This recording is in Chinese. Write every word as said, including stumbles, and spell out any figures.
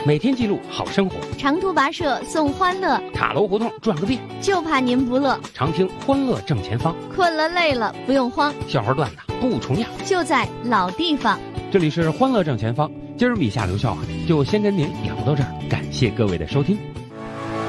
每天记录好生活。 长途跋涉送欢乐， 塔楼胡同转个遍， 就怕您不乐。 常听欢乐正前方， 困了累了不用慌， 笑话段子不重样， 就在老地方。 这里是欢乐正前方，今儿笔下留笑啊，就先跟您聊到这儿，感谢各位的收听。